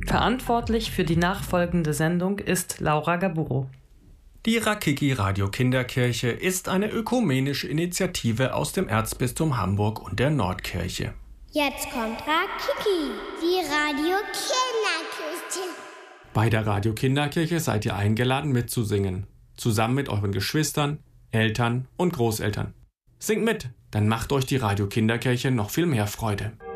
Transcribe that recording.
Verantwortlich für die nachfolgende Sendung ist Laura Gaburo. Die Rakiki Radio Kinderkirche ist eine ökumenische Initiative aus dem Erzbistum Hamburg und der Nordkirche. Jetzt kommt Rakiki, die Radio Kinderkirche. Bei der Radio Kinderkirche seid ihr eingeladen mitzusingen. Zusammen mit euren Geschwistern, Eltern und Großeltern. Singt mit, dann macht euch die Radio Kinderkirche noch viel mehr Freude.